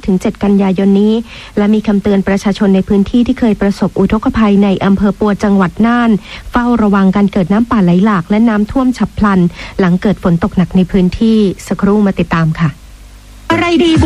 5-7 กันยายนนี้และมีคำเตือนประชาชนในพื้นที่ที่เคยประสบอุทกภัยในอำเภอปัวจังหวัดน่านเฝ้าระวังการเกิดน้ำป่าไหลหลากและน้ำท่วมฉับพลันหลังเกิดฝนตกหนักในพื้นที่สักครู่มาติดตามค่ะอะไรดี